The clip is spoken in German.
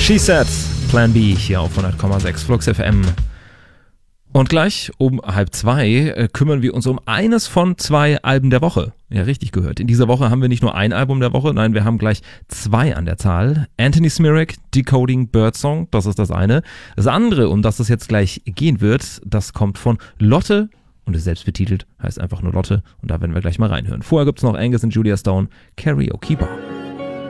She Said, Plan B hier auf 100,6 Flux FM. Und gleich um 1:30 kümmern wir uns um eines von 2 Alben der Woche. Ja, richtig gehört. In dieser Woche haben wir nicht nur ein Album der Woche, nein, wir haben gleich 2 an der Zahl. Anthony Smirak, Decoding Birdsong, das ist das eine. Das andere, um das es jetzt gleich gehen wird, das kommt von Lotte und ist selbst betitelt, heißt einfach nur Lotte. Und da werden wir gleich mal reinhören. Vorher gibt's noch Angus und Julia Stone, Karaoke Bar.